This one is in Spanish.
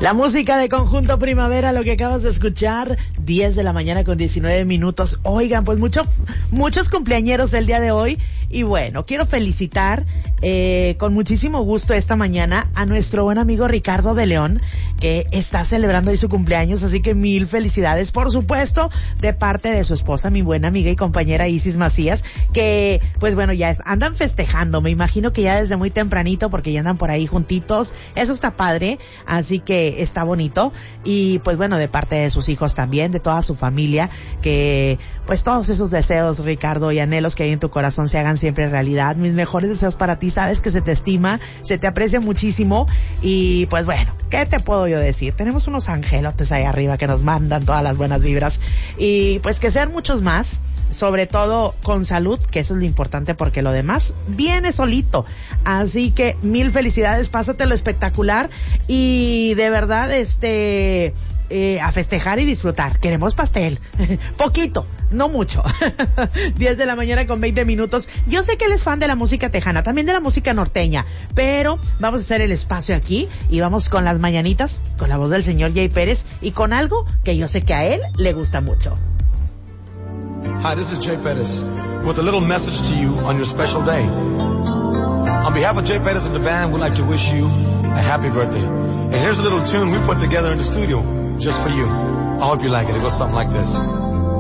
La música de Conjunto Primavera, lo que acabas de escuchar, 10 de la mañana con 19 minutos. Oigan, pues muchos cumpleañeros el día de hoy. Y bueno, quiero felicitar con muchísimo gusto esta mañana a nuestro buen amigo Ricardo de León, que está celebrando hoy su cumpleaños. Así que mil felicidades, por supuesto, de parte de su esposa, mi buena amiga y compañera Isis Macías, que pues bueno, ya andan festejando. Me imagino que ya desde muy tempranito, porque ya andan por ahí juntitos. Eso está padre, así que está bonito. Y pues bueno, de parte de sus hijos también, de toda su familia, que pues todos esos deseos, Ricardo, y anhelos que hay en tu corazón se hagan siempre realidad. Mis mejores deseos para ti. Sabes que se te estima, se te aprecia muchísimo. Y pues bueno, ¿qué te puedo yo decir? Tenemos unos angelotes ahí arriba que nos mandan todas las buenas vibras. Y pues que sean muchos más, sobre todo con salud, que eso es lo importante, porque lo demás viene solito. Así que mil felicidades, pásatelo espectacular y de verdad a festejar y disfrutar. Queremos pastel. Poquito, no mucho. 10 de la mañana con 20 minutos. Yo sé que él es fan de la música tejana, también de la música norteña, pero vamos a hacer el espacio aquí y vamos con las mañanitas, con la voz del señor Jay Pérez y con algo que yo sé que a él le gusta mucho. Hi, this is Jay Pettis with a little message to you on your special day. On behalf of Jay Pettis and the band, we'd like to wish you a happy birthday. And here's a little tune we put together in the studio just for you. I hope you like it. It goes something like this.